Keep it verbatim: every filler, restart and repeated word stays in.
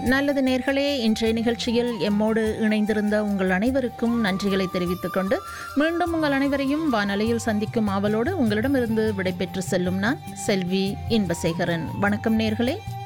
நல்லது நேர்களே, இன்றைய நிகழ்ச்சியில் எம்மோடு இணைந்திருந்த உங்கள் அனைவருக்கும் நன்றிகளை தெரிவித்துக் கொண்டு மீண்டும் உங்கள் அனைவரையும் வானொலியில் சந்திக்கும் ஆவலோடு உங்களிடமிருந்து விடைபெற்று செல்லும் நான் செல்வி இன்பசேகரன். வணக்கம் நேர்களே.